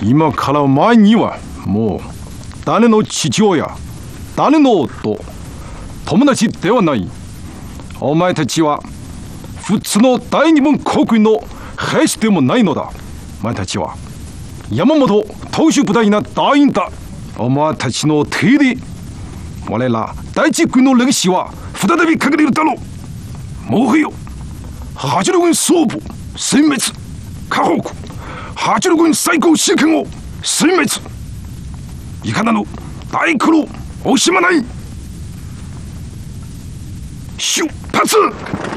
今からお前にはもう誰の父親、誰の夫、友達ではない。お前たちは普通の大日本国軍の兵士でもないのだ。お前たちは山本投手部隊の隊員だ。お前たちの手で我ら第一軍の歴史は再び書かれるだろう。もはや八路軍総部殲滅、河北八路軍最高指揮官を殲滅。いかなる大苦労惜しまない。出発。